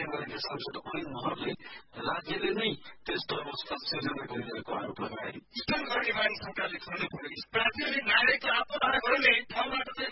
कार्यान्वयन गरेका संसद ऐन महरले राज्यले नै त्यस्तो अवस्था सिर्जना गरिरहेको आरोप लगाए। स्टोन गर्ने मानिस सरकारले छोड्नु पर्यो। राज्यले नागरिकको आत्महत्या गर्ने ठाउँबाट